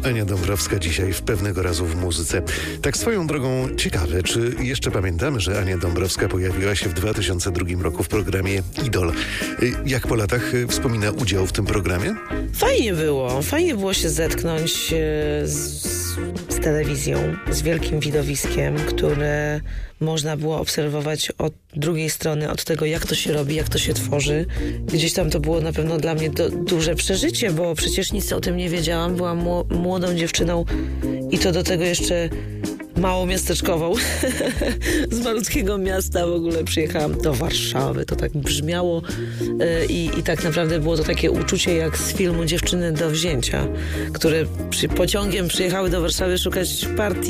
Ania Dąbrowska dzisiaj w Pewnego razu w muzyce. Tak swoją drogą ciekawe, czy jeszcze pamiętamy, że Ania Dąbrowska pojawiła się w 2002 roku w programie Idol. Jak po latach wspomina udział w tym programie? Fajnie było się zetknąć z telewizją, z wielkim widowiskiem, które można było obserwować od drugiej strony, od tego, jak to się robi, jak to się tworzy. Gdzieś tam to było na pewno dla mnie duże przeżycie, bo przecież nic o tym nie wiedziałam. Byłam młodą dziewczyną i to do tego jeszcze mało miasteczkową. Z malutkiego miasta w ogóle przyjechałam do Warszawy. To tak brzmiało i tak naprawdę było to takie uczucie jak z filmu Dziewczyny do wzięcia, które pociągiem przyjechały do Warszawy szukać partii